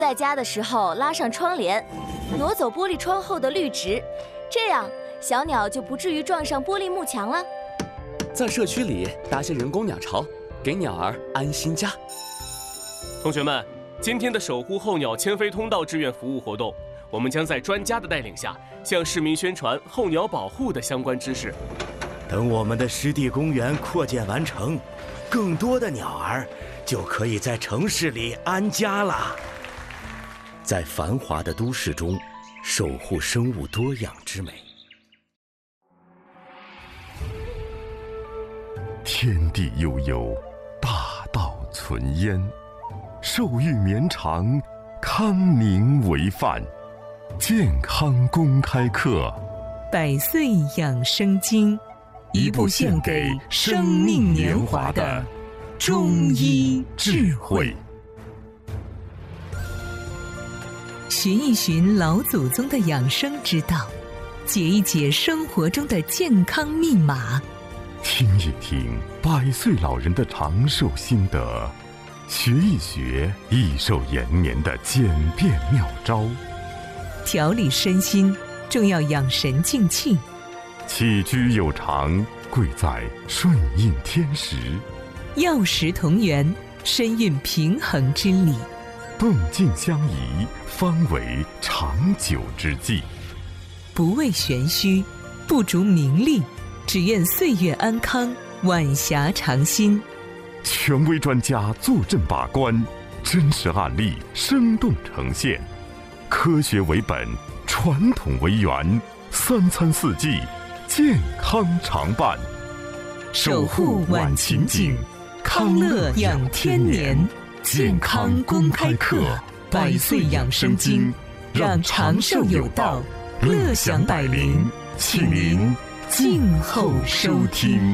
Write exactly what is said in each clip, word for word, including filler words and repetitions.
在家的时候拉上窗帘，挪走玻璃窗后的绿植，这样小鸟就不至于撞上玻璃幕墙了。 在社区里搭些人工鸟巢，给鸟儿安心家。 同学们，今天的守护候鸟迁飞通道志愿服务活动，我们将在专家的带领下，向市民宣传候鸟保护的相关知识。 等我们的湿地公园扩建完成，更多的鸟儿就可以在城市里安家了。在繁华的都市中，守护生物多样之美。 天地悠悠，大道存焉。寿育绵长，康宁为范。健康公开课， 百岁养生经，一部献给生命年华的中医智慧。寻一寻老祖宗的养生之道，解一解生活中的健康密码， 听一听百岁老人的长寿心得，学一学益寿延年的简便妙招。 调理身心，重要养神静气。 起居有常，贵在顺应天时。 药食同源，身运平衡之理。 动静相宜，方为长久之计。 不为玄虚，不逐名利，只愿岁月安康，晚霞长新。 权威专家坐镇把关，真实案例生动呈现。科学为本，传统为源，三餐四季，健康常伴。 守护晚晴景，康乐养天年。健康公开课，百岁养生经，让长寿有道，乐享百龄，请您静候收听。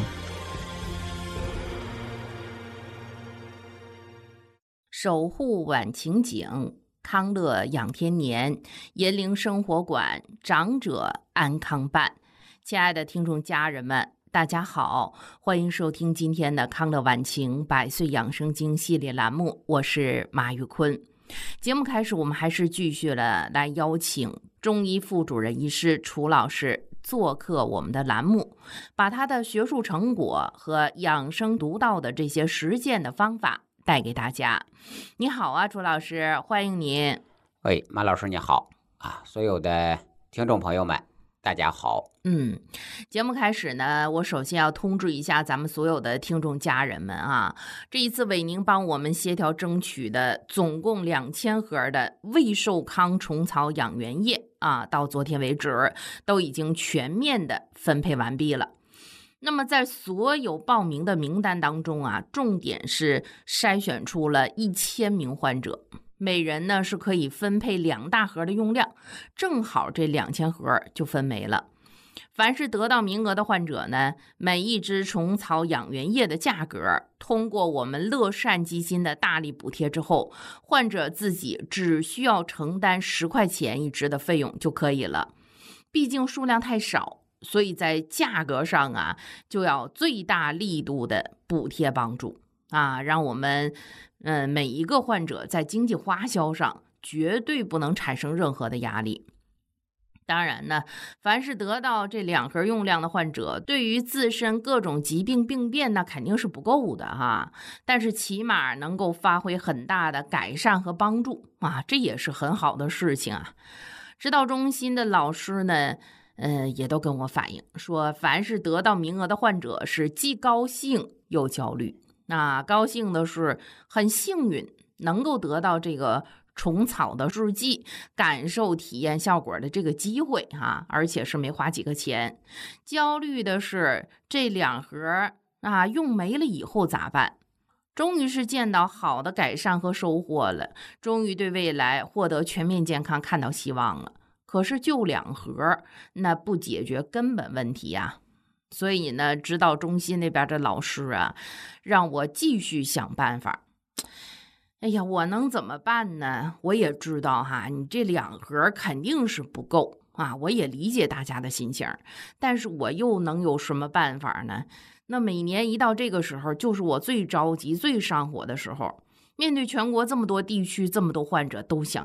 守护晚晴景，康乐养天年，银铃生活馆，长者安康办。亲爱的听众家人们，大家好，欢迎收听今天的康乐晚晴百岁养生经系列栏目，我是马玉坤。节目开始，我们还是继续了来邀请中医副主任医师楚老师做客我们的栏目，把他的学术成果和养生独到的这些实践的方法带给大家。你好啊，楚老师，欢迎您。 喂，马老师你好啊，所有的听众朋友们大家好。 嗯，节目开始呢，我首先要通知一下咱们所有的听众家人们啊，这一次为您帮我们协调争取的总共两千盒的胃寿康虫草养元液啊，到昨天为止都已经全面的分配完毕了。那么在所有报名的名单当中啊，重点是筛选出了一千名患者，每人呢是可以分配两大盒的用量，正好这两千盒就分没了。凡是得到名额的患者呢，每一支虫草养元液的价格通过我们乐善基金的大力补贴之后，患者自己只需要承担十块钱一支的费用就可以了。毕竟数量太少，所以在价格上啊，就要最大力度的补贴帮助啊，让我们嗯每一个患者在经济花销上绝对不能产生任何的压力。当然呢，凡是得到这两盒用量的患者，对于自身各种疾病病变那肯定是不够的哈，但是起码能够发挥很大的改善和帮助啊，这也是很好的事情啊。指导中心的老师呢，呃，也都跟我反映说，凡是得到名额的患者是既高兴又焦虑。那高兴的是很幸运能够得到这个虫草的试剂，感受体验效果的这个机会啊，而且是没花几个钱。焦虑的是这两盒啊用没了以后咋办？终于是见到好的改善和收获了，终于对未来获得全面健康看到希望了。可是就两盒，那不解决根本问题啊。所以呢，指导中心那边的老师啊，让我继续想办法。哎呀，我能怎么办呢？我也知道哈，你这两盒肯定是不够啊，我也理解大家的心情，但是我又能有什么办法呢？那每年一到这个时候，就是我最着急、最上火的时候。面对全国这么多地区、这么多患者都想